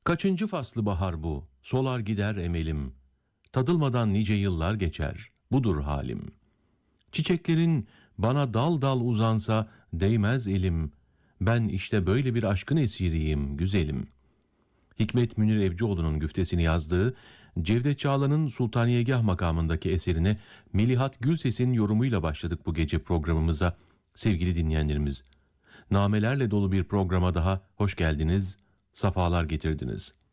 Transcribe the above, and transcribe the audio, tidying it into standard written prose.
Kaçıncı faslı bahar bu, solar gider emelim. Tadılmadan nice yıllar geçer, budur halim. Çiçeklerin bana dal dal uzansa değmez elim. Ben işte böyle bir aşkın esiriyim güzelim. Hikmet Münir Evcioğlu'nun güftesini yazdığı Cevdet Çağlan'ın Sultaniyegah makamındaki eserine Melihat Gülses'in yorumuyla başladık bu gece programımıza. Sevgili dinleyenlerimiz, namelerle dolu bir programa daha hoş geldiniz, safalar getirdiniz.